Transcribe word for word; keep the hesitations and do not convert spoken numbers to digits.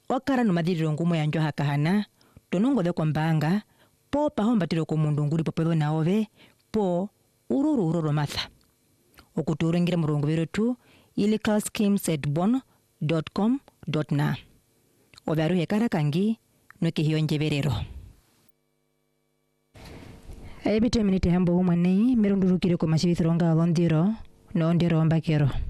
wakara numathiriro ngumo ya njoha kahana tonongothe kwa mbanga po pahombatiro ko mundu nguri popetho na ove po ururu ururu matha okuturengire murungu virutu illegal schemes at bon dot com dot na ovaru hekara kangi nwekihio njeverero ebite minite hambo umwanei merundurukire ko mashivithironga thondiro no ndiro mbakero